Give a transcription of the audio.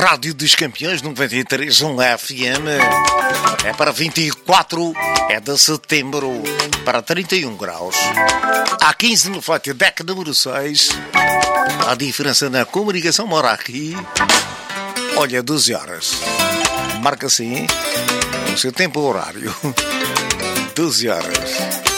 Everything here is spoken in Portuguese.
Rádio dos Campeões 93.1 FM. É para 24, é de setembro para 31 graus. Há 15 no Flight Deck número 6. A diferença na comunicação mora aqui. Olha, 12 horas. Marca assim o seu tempo horário. 12 horas.